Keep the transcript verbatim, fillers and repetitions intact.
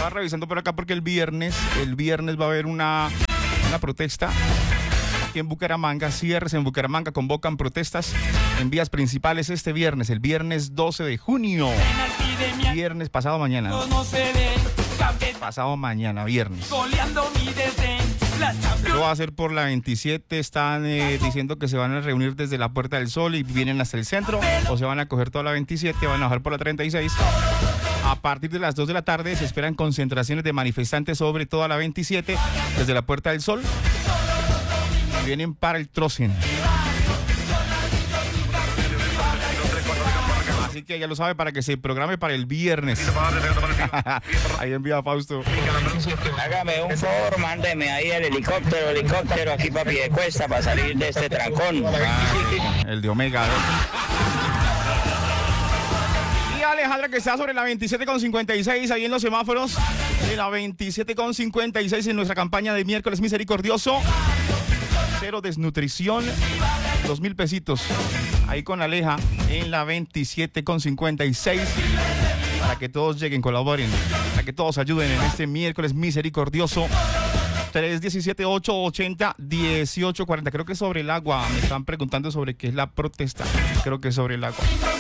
Estaba revisando por acá porque el viernes, el viernes va a haber una, una protesta aquí en Bucaramanga. Cierres en Bucaramanga convocan protestas en vías principales este viernes, el viernes doce de junio. Viernes pasado mañana. ¿No? Pasado mañana, viernes. Lo va a hacer por la veintisiete. Están eh, diciendo que se van a reunir desde la Puerta del Sol y vienen hasta el centro. O se van a coger toda la veintisiete, van a bajar por la treinta y seis. A partir de las dos de la tarde se esperan concentraciones de manifestantes sobre toda la veintisiete, desde la Puerta del Sol. Vienen para el Trossen. Así que ya lo sabe, para que se programe para el viernes. Ahí envía Fausto. Hágame un favor, mándeme ahí el helicóptero, helicóptero aquí para Piedecuesta para salir de este trancón. Ah, el de Omega. Y Alejandra, que está sobre la veintisiete con cincuenta y seis, ahí en los semáforos de la veintisiete con cincuenta y seis en nuestra campaña de miércoles misericordioso. Cero desnutrición, dos mil pesitos. Ahí con Aleja en la veintisiete con cincuenta y seis. Para que todos lleguen, colaboren, para que todos ayuden en este miércoles misericordioso. tres diecisiete, ocho ochenta, dieciocho cuarenta. Creo que es sobre el agua. Me están preguntando sobre qué es la protesta. Creo que es sobre el agua.